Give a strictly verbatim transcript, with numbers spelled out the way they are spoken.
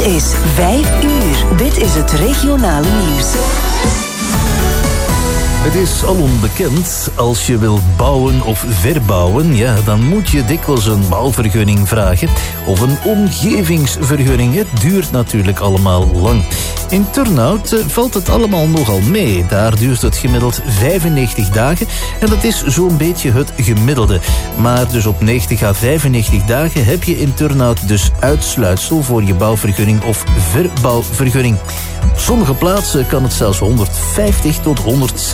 is vijf uur. Dit is het regionale nieuws. Het is alom bekend, als je wilt bouwen of verbouwen, ja, dan moet je dikwijls een bouwvergunning vragen of een omgevingsvergunning. Het duurt natuurlijk allemaal lang. In Turnhout valt het allemaal nogal mee. Daar duurt het gemiddeld vijfennegentig dagen en dat is zo'n beetje het gemiddelde. Maar dus op negentig à vijfennegentig dagen heb je in Turnhout dus uitsluitsel voor je bouwvergunning of verbouwvergunning. Op sommige plaatsen kan het zelfs honderdvijftig tot honderdzestig